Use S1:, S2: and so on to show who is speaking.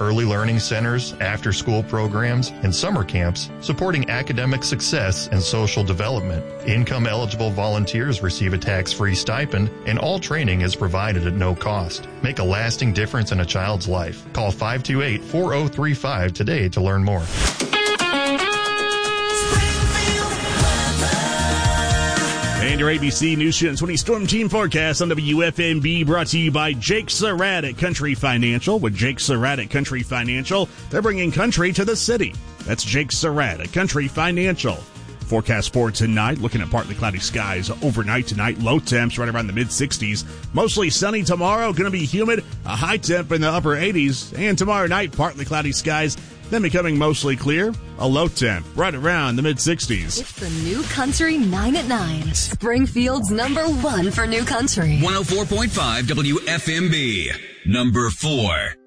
S1: early learning centers, after-school programs, and summer camps supporting academic success and social development. Income-eligible volunteers receive a tax-free stipend, and all training is provided at no cost. Make a lasting difference in a child's life. Call 528-4035 today to learn more.
S2: And your ABC News Channel 20 Storm Team forecast on WFMB, brought to you by Jake Surratt at Country Financial. With Jake Surratt at Country Financial, they're bringing country to the city. That's Jake Surratt at Country Financial. Forecast for tonight, looking at partly cloudy skies overnight tonight. Low temps right around the mid-60s. Mostly sunny tomorrow, going to be humid. A high temp in the upper 80s. And tomorrow night, partly cloudy skies, then becoming mostly clear. A low temp right around the mid-60s.
S3: It's the New Country 9 at 9. Springfield's number 1 for New Country.
S4: 104.5 WFMB. Number 4.